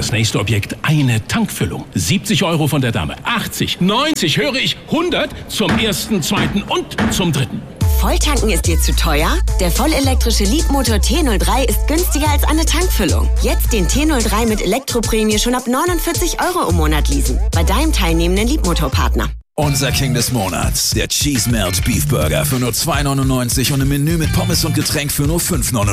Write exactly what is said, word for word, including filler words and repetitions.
das nächste Objekt eine Tankfüllung. siebzig Euro von der Dame. achtzig, neunzig, höre ich, hundert zum ersten, zweiten und zum dritten. Volltanken ist dir zu teuer? Der vollelektrische Leapmotor T null drei ist günstiger als eine Tankfüllung. Jetzt den T null drei mit Elektroprämie schon ab neunundvierzig Euro im Monat leasen. Bei deinem teilnehmenden Leapmotor-Partner. Unser King des Monats, der Cheese Melt Beef Burger für nur zwei neunundneunzig und ein Menü mit Pommes und Getränk für nur fünf neunundneunzig.